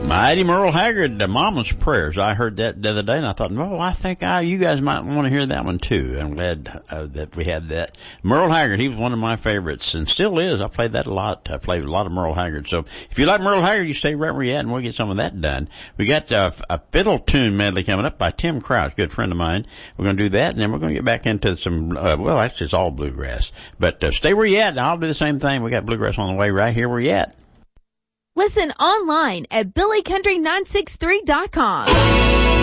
Mighty Merle Haggard, Mama's Prayers. I heard that the other day, and I thought, well, I think you guys might want to hear that one, too. I'm glad that we had that. Merle Haggard, he was one of my favorites, and still is. I played that a lot. I played a lot of Merle Haggard. So if you like Merle Haggard, you stay right where you're at, and we'll get some of that done. We got a fiddle tune medley coming up by Tim Crouch, good friend of mine. We're going to do that, and then we're going to get back into some, well, actually, it's all bluegrass. But stay where you're at, and I'll do the same thing. We got bluegrass on the way right here where you're at. Listen online at BillyCountry963.com.